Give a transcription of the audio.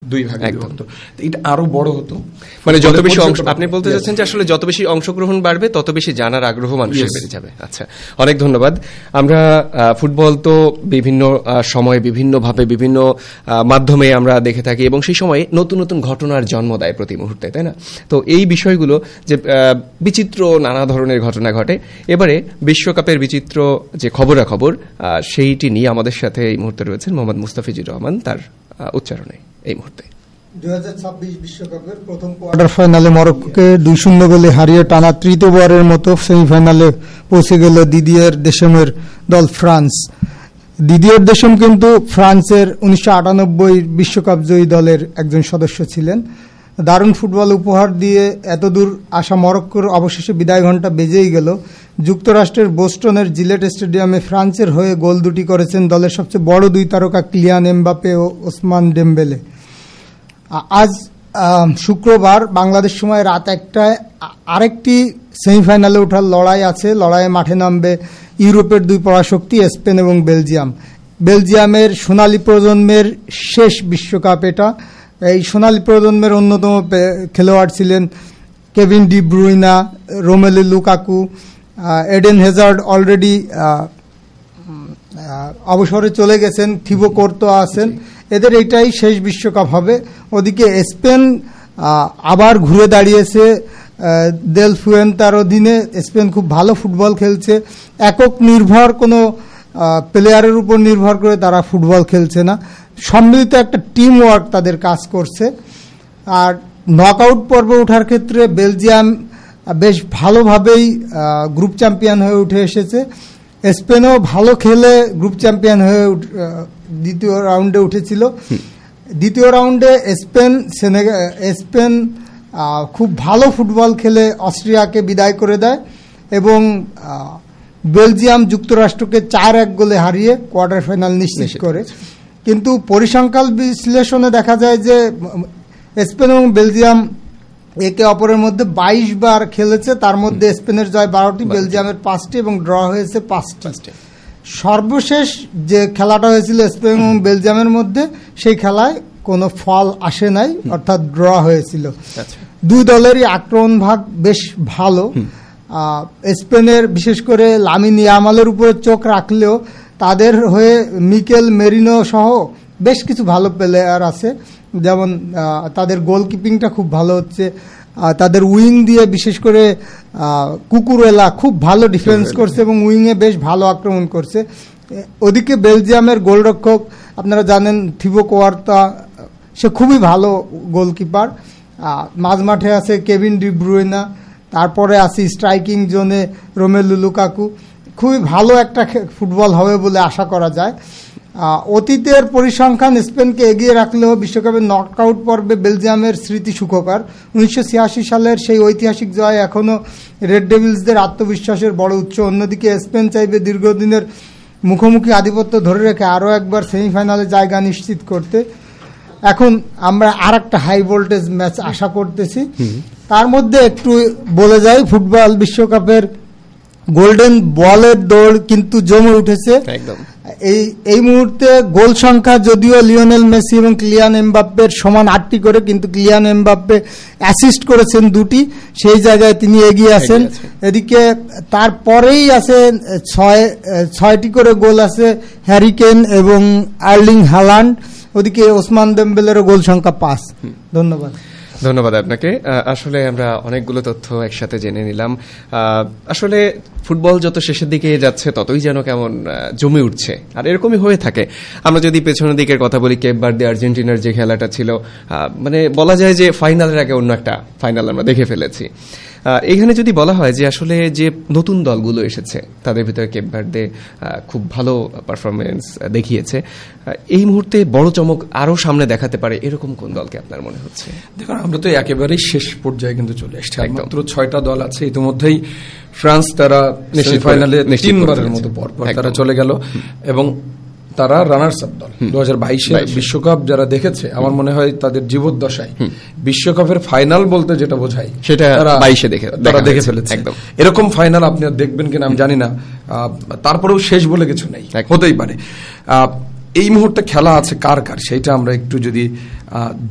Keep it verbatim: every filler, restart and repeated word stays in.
দুই ভাগে বিভক্ত, এটা আরো বড় হতো। মানে যত বেশি অংশ, আপনি বলতে চাচ্ছেন যে আসলে যত বেশি অংশগ্রহণ বাড়বে তত বেশি জানার আগ্রহ মানুষের বেড়ে যাবে। আচ্ছা, অনেক ধন্যবাদ। আমরা ফুটবল তো বিভিন্ন সময়ে বিভিন্নভাবে বিভিন্ন মাধ্যমে আমরা দেখে থাকি এবং সেই সময় নতুন নতুন ঘটনার জন্ম দেয় প্রতি মুহূর্তে, তাই না? তো এই বিষয়গুলো যে বিচিত্র নানা ধরনের ঘটনা ঘটে, এবারে বিশ্বকাপের বিচিত্র যে খবরাখবর সেইটি নিয়ে আমাদের সাথে এই মুহূর্তে রয়েছেন মোহাম্মদ মুস্তাফিজুর রহমান, তার উচ্চারণে এই মুহূর্তে। দুই হাজার ছাব্বিশ বিশ্বকাপের প্রথম কোয়ার্টার ফাইনালে মরক্কোকে দুই শূন্য গোলে হারিয়ে টানা তৃতীয়বারের মতো সেমিফাইনালে পৌঁছে গেল দিদিয়ের দেশমের দল ফ্রান্স। দিদিয়ের দেশম কিন্তু ফ্রান্সের উনিশশো আটানব্বই বিশ্বকাপ জয়ী দলের একজন সদস্য ছিলেন। দারুণ ফুটবল উপহার দিয়ে এতদূর আসা মরক্কোর অবশেষে বিদায় ঘণ্টা বেজেই গেল। যুক্তরাষ্ট্রের বোস্টনের জিলেট স্টেডিয়ামে ফ্রান্সের হয়ে গোল দুটি করেছেন দলের সবচেয়ে বড় দুই তারকা কিলিয়ান এমবাপ্পে ও ওসমান ডেম্বেলে। আজ শুক্রবার বাংলাদেশ সময় রাত একটায় আরেকটি সেমিফাইনালে ওঠার লড়াই আছে। লড়াইয়ে মাঠে নামবে ইউরোপের দুই পরাশক্তি স্পেন এবং বেলজিয়াম। বেলজিয়ামের সোনালী প্রজন্মের শেষ বিশ্বকাপ এটা। এই সোনালী প্রজন্মের অন্যতম খেলোয়াড় ছিলেন Kevin De Bruyne, Romelu Lukaku, Eden Hazard already অবসরে চলে গেছেন, থিবো কোর্তোয়া আছেন। এদের এইটাই শেষ বিশ্বকাপ হবে। ওদিকে স্পেন আবার ঘুরে দাঁড়িয়েছে দেল ফুয়েন্তার অধীনে। স্পেন খুব ভালো ফুটবল খেলছে, একক নির্ভর কোনো প্লেয়ারের উপর নির্ভর করে তারা ফুটবল খেলছে না, সম্মিলিত একটা টিম ওয়ার্ক তাদের কাজ করছে। আর নকআউট পর্বে ওঠার ক্ষেত্রে বেলজিয়াম বেশ ভালোভাবেই গ্রুপ চ্যাম্পিয়ন হয়ে উঠে এসেছে। স্পেনও ভালো খেলে গ্রুপ চ্যাম্পিয়ন হয়ে দ্বিতীয় রাউন্ডে উঠেছিল। দ্বিতীয় রাউন্ডে স্পেন স্পেন খুব ভালো ফুটবল খেলে অস্ট্রিয়াকে বিদায় করে দেয় এবং বেলজিয়াম যুক্তরাষ্ট্রকে চার এক গোলে হারিয়ে কোয়ার্টার ফাইনাল নিশ্চিত করে। কিন্তু পরিসংখ্যান বিশ্লেষণে দেখা যায় যে স্পেন এবং বেলজিয়াম একে অপরের মধ্যে বাইশ বার খেলেছে, তার মধ্যে স্পেনের জয় বারোটি, বেলজিয়ামের পাঁচটি এবং ড্র হয়েছে পাঁচটি। সর্বশেষ যে খেলাটা হয়েছিল স্পেন এবং বেলজিয়ামের মধ্যে, সেই খেলায় কোনো ফল আসে নাই, অর্থাৎ ড্র হয়েছিল। দুই দলেরই আক্রমণ ভাগ বেশ ভালো। স্পেনের বিশেষ করে লামিন ইয়ামালের উপরে চোখ রাখলেও তাদের হয়ে মিকেল মেরিনো সহ বেশ কিছু ভালো প্লেয়ার আছে, যেমন তাদের গোলকিপিংটা খুব ভালো হচ্ছে, তাদের উইং দিয়ে বিশেষ করে কুকুরেলা খুব ভালো ডিফেন্স করছে এবং উইংয়ে বেশ ভালো আক্রমণ করছে। ওদিকে বেলজিয়ামের গোলরক্ষক আপনারা জানেন থিবো কোর্তোয়া, সে খুবই ভালো গোলকিপার। মাঝমাঠে আছে কেভিন ডি ব্রুইনা, তারপরে আছে স্ট্রাইকিং জোনে রোমেলু লুকাকু। খুবই ভালো একটা ফুটবল হবে বলে আশা করা যায়। অতীতের পরিসংখ্যান স্পেনকে এগিয়ে রাখলেও বিশ্বকাপের নকআউট পর্বে বেলজিয়ামের স্মৃতি সুখকর। উনিশশো ছিয়াশি সালের সেই ঐতিহাসিক জয় এখনও রেড ডেভিলসদের আত্মবিশ্বাসের বড় উৎস। অন্যদিকে স্পেন চাইবে দীর্ঘদিনের মুখোমুখি আধিপত্য ধরে রেখে আরও একবার সেমিফাইনালে জায়গা নিশ্চিত করতে। এখন আমরা আর একটা হাই ভোল্টেজ ম্যাচ আশা করতেছি। তার মধ্যে একটু বলে যাই, ফুটবল বিশ্বকাপের গোল্ডেন বলের দৌড় কিন্তু জমে উঠেছে। এই এই মুহূর্তে গোল সংখ্যা যদিও লিওনেল মেসি এবং কিলিয়ান এমবাপ্পের সমান আটটি করে, কিন্তু কিলিয়ান এমবাপ্পে অ্যাসিস্ট করেছেন দুটি, সেই জায়গায় তিনি এগিয়ে আছেন। এদিকে তারপরেই আছে ছয় ছয়টি করে গোল আছে হ্যারি কেন এবং আর্লিং হালান্ড। ওদিকে ওসমান দেমবেলেরও গোল সংখ্যা পাঁচ। ধন্যবাদ। ধন্যবাদ আপনাকে। আসলে আমরা অনেকগুলো তথ্য একসাথে জেনে নিলাম। আসলে ফুটবল যত শেষের দিকে যাচ্ছে ততই যেন কেমন জমে উঠছে, আর এরকমই হয়ে থাকে। আমরা যদি পেছনের দিকের কথা বলি, কেপ ভার্দে আর্জেন্টিনার যে খেলাটা ছিল, মানে বলা যায় যে ফাইনালের আগে অন্য একটা ফাইনাল আমরা দেখে ফেলেছি। এখানে যদি বলা হয় যে আসলে যে নতুন দলগুলো এসেছে তাদের ভিতরে কেপ ভার্দে খুব ভালো পারফরমেন্স দেখিয়েছে, এই মুহূর্তে বড় চমক আরো সামনে দেখাতে পারে এরকম কোন দলকে আপনার মনে হচ্ছে? দেখুন, আমরা তো একেবারেই শেষ পর্যায়ে কিন্তু চলে এসেছি। মাত্র ছয়টা দল আছে। ইতিমধ্যেই ফ্রান্স তারা সেমিফাইনালে তিনবারের মতো পর পর তারা চলে গেল এবং তারা রানার্স আপ দল। দু হাজার বাইশে বিশ্বকাপ যারা দেখেছে, আমার মনে হয় তাদের জীবদ্দশায় বিশ্বকাপের ফাইনাল বলতে যেটা বোঝায় সেটা বাইশে দেখে তারা দেখে ফেলেছে। এরকম ফাইনাল আপনি দেখবেন কিনা আমি জানি না, তারপরেও শেষ বলে কিছু নেই, হতেই পারে। এই মুহূর্তে খেলা আছে কার কার, সেইটা আমরা একটু যদি